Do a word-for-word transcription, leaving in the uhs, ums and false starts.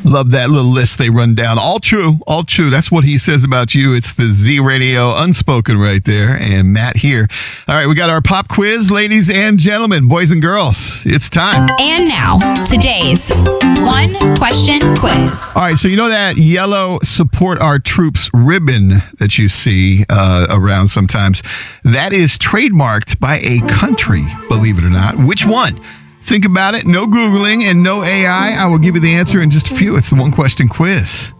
Love that little list they run down. All true, all true. That's what he says about you. It's the Z Radio Unspoken right there. And Matt here. All right, we got our pop quiz, ladies and gentlemen, boys and girls. It's time. And now, today's one question quiz. All right, so you know that yellow Support Our Troops ribbon that you see uh, around sometimes? That is trademarked by a country, believe it or not. Which one? Think about it. No Googling and no A I. I will give you the answer in just a few. It's the one question quiz.